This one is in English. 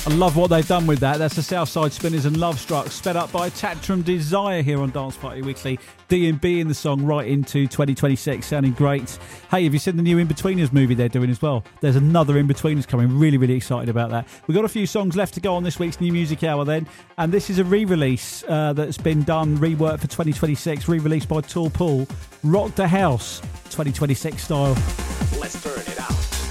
I love what they've done with that. That's the Southside Spinners and Love Struck, sped up by Tantrum Desire here on Dance Party Weekly. D&B in the song right into 2026, sounding great. Hey, have you seen the new In-Betweeners movie they're doing as well? There's another In-Betweeners coming. Really, really excited about that. We've got a few songs left to go on this week's New Music Hour then, and this is a re-release that's been done, reworked for 2026, re-released by Tall Paul. Rock the House, 2026 style. Let's turn it.